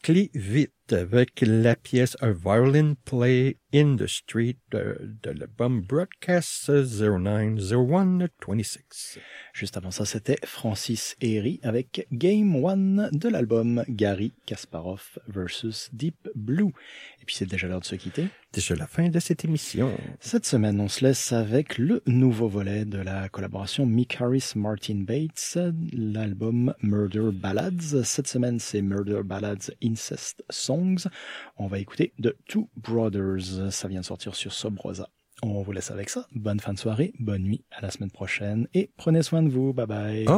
Clé-Vite avec la pièce A Violin Play in the Street de l'album Broadcast 090126. Juste avant ça, c'était Francis Herry avec Game One de l'album Garry Kasparov vs Deep Blue. Et puis c'est déjà l'heure de se quitter. Déjà la fin de cette émission. Cette semaine, on se laisse avec le nouveau volet de la collaboration Mick Harris-Martin Bates, l'album Murder Ballads. Cette semaine, c'est Murder Ballads Incest Songs. On va écouter The Two Brothers. Ça vient de sortir sur Sub Rosa. On vous laisse avec ça. Bonne fin de soirée, bonne nuit, à la semaine prochaine et prenez soin de vous. Bye bye.